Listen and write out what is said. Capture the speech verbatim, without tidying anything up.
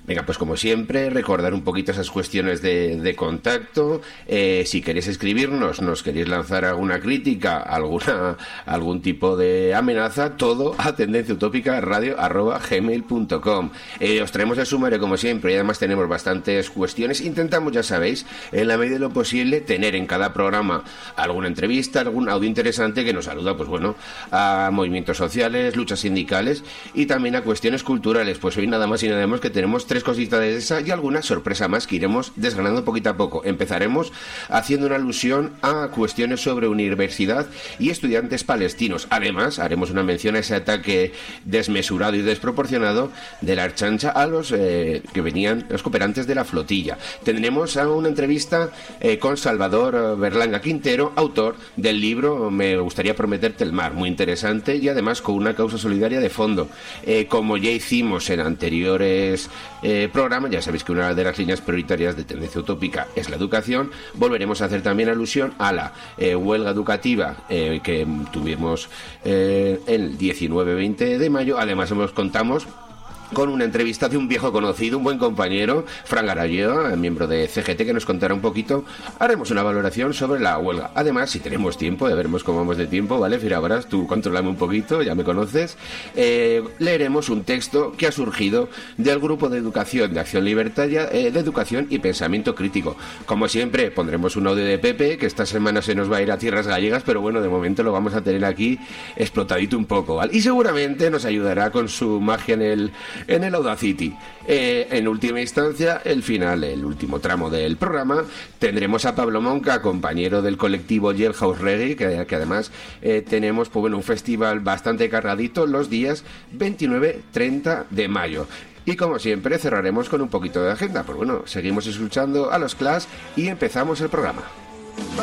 Venga, pues como siempre, recordar un poquito esas cuestiones de, de contacto. Eh, si queréis escribirnos, nos queréis lanzar alguna crítica, alguna algún tipo de amenaza, todo a tendencia utópica radio arroba gmail punto com. Eh, os traemos el sumario como siempre y además tenemos bastantes cuestiones. Intentamos, ya sabéis, en la medida de lo posible, tener en cada programa alguna entrevista, algún audio interesante que nos saluda, pues bueno, a movimientos sociales, luchas sindicales y también a cuestiones culturales. Pues hoy nada más y nada menos que tenemos tres cositas de esa y alguna sorpresa más que iremos desgranando poquito a poco. Empezaremos haciendo una alusión a cuestiones sobre universidad y estudiantes palestinos. Además, haremos una mención a ese ataque desmesurado y desproporcionado de la Archancha a los eh, que venían, los cooperantes de la flotilla. Tendremos a una entrevista eh, con Salvador Berlanga Quintero, autor del libro Me gustaría prometerte el mar, muy interesante y además con una causa solidaria de fondo. Eh, como ya hicimos en anteriores eh, programas, ya sabéis que una de las líneas prioritarias de Tendencia Utópica es la educación. Volveremos a hacer también alusión a la eh, huelga educativa eh, que tuvimos eh, el diecinueve veinte de mayo. Además, nos contamos con una entrevista de un viejo conocido, un buen compañero, Fran Garayó, miembro de C G T, que nos contará un poquito. Haremos una valoración sobre la huelga. Además, si tenemos tiempo, ya veremos cómo vamos de tiempo, ¿vale? Firabras, tú controlame un poquito, ya me conoces. Eh, leeremos un texto que ha surgido del grupo de educación de Acción Libertaria, eh, de educación y pensamiento crítico. Como siempre, pondremos un audio de Pepe, que esta semana se nos va a ir a tierras gallegas, pero bueno, de momento lo vamos a tener aquí explotadito un poco, ¿vale? Y seguramente nos ayudará con su magia en el en el Audacity. Eh, en última instancia, el final, el último tramo del programa, tendremos a Pablo Monca, compañero del colectivo Jailhouse Reggae, que, que además eh, tenemos pues, bueno, un festival bastante cargadito los días veintinueve treinta de mayo. Y como siempre cerraremos con un poquito de agenda. Pues bueno, seguimos escuchando a los Clash y empezamos el programa.